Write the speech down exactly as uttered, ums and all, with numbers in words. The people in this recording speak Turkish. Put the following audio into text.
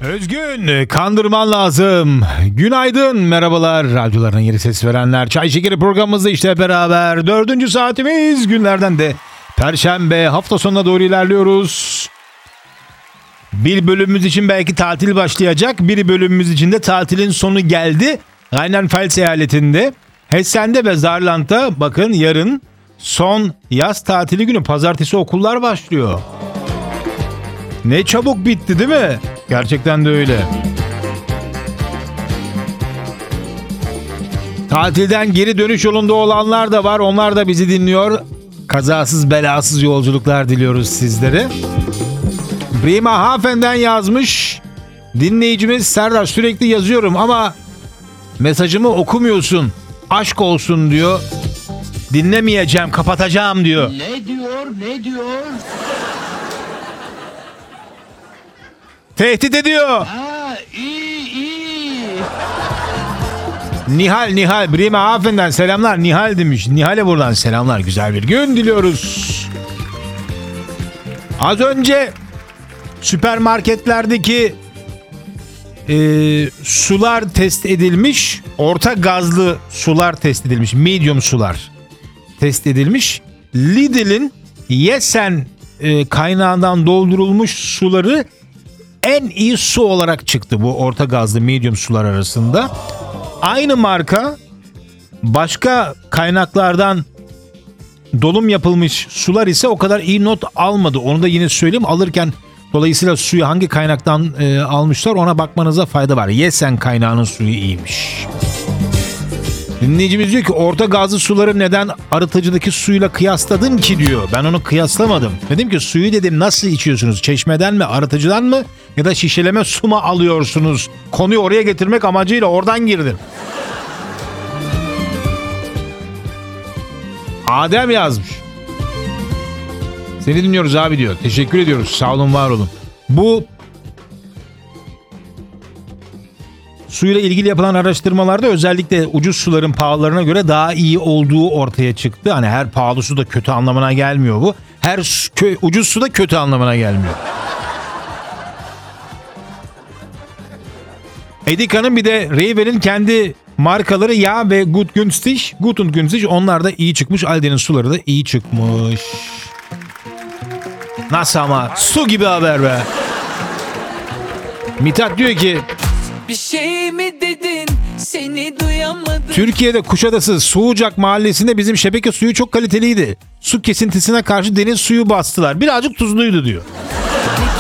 Özgün, kandırman lazım. Günaydın, merhabalar. Radyolarına yeni ses verenler. Çay Şekeri programımızda işte beraber. Dördüncü saatimiz, günlerden de Perşembe, hafta sonuna doğru ilerliyoruz. Bir bölümümüz için belki tatil başlayacak. Bir bölümümüz için de tatilin sonu geldi. Rheinland-Pfalz eyaletinde, Hessen'de ve Saarland'da bakın yarın son yaz tatili günü. Pazartesi okullar başlıyor. Ne çabuk bitti değil mi? Gerçekten de öyle. Tatilden geri dönüş yolunda olanlar da var. Onlar da bizi dinliyor. Kazasız belasız yolculuklar diliyoruz sizlere. Bremerhaven'den yazmış. Dinleyicimiz Serdar, sürekli yazıyorum ama mesajımı okumuyorsun. Aşk olsun diyor. Dinlemeyeceğim, kapatacağım diyor. Ne diyor, ne diyor? Tehdit ediyor. Ha, iyi, iyi. Nihal, Nihal. Bremerhaven'den selamlar. Nihal demiş. Nihal'e buradan selamlar. Güzel bir gün diliyoruz. Az önce süpermarketlerdeki e, sular test edilmiş. Orta gazlı sular test edilmiş. Medium sular test edilmiş. Lidl'in Yesen e, kaynağından doldurulmuş suları en iyi su olarak çıktı bu orta gazlı medium sular arasında. Aynı marka başka kaynaklardan dolum yapılmış sular ise o kadar iyi not almadı. Onu da yine söyleyeyim. Alırken dolayısıyla suyu hangi kaynaktan e, almışlar ona bakmanıza fayda var. Yesen kaynağının suyu iyiymiş. Dinleyicimiz diyor ki orta gazlı suları neden arıtıcıdaki suyla kıyasladın ki diyor. Ben onu kıyaslamadım. Dedim ki suyu dedim nasıl içiyorsunuz? Çeşmeden mi, arıtıcıdan mı ya da şişeleme su mu alıyorsunuz? Konuyu oraya getirmek amacıyla oradan girdim. Adem yazmış. Seni dinliyoruz abi diyor. Teşekkür ediyoruz. Sağ olun, var olun. Bu suyla ilgili yapılan araştırmalarda özellikle ucuz suların pahalılarına göre daha iyi olduğu ortaya çıktı. Hani her pahalı su da kötü anlamına gelmiyor bu. Her kö- ucuz su da kötü anlamına gelmiyor. Edika'nın bir de Rewe'nin kendi markaları Yağ ve Gut Günstig. Gut und Günstig onlar da iyi çıkmış. Aldi'nin suları da iyi çıkmış. Nasıl ama? Su gibi haber be. Mithat diyor ki bir şey mi dedin? Seni duyamadım. Türkiye'de Kuşadası Suğucak mahallesinde bizim şebeke suyu çok kaliteliydi. Su kesintisine karşı deniz suyu bastılar. Birazcık tuzluydu diyor.